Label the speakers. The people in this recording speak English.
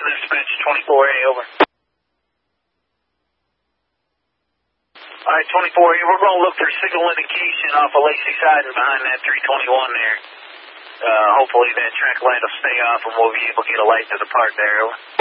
Speaker 1: Houston, dispatch 24A, over. All right, 24A, we're going to look for signal indication off of Lacey Siding behind that 321 there. Hopefully that track light will stay off and we'll be able to get a light to the park there, over.